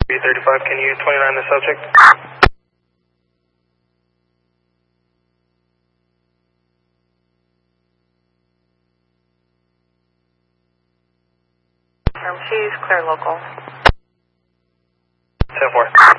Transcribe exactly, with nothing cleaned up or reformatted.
B thirty-five, can you twenty-nine the subject? Um, she's clear local. ten four.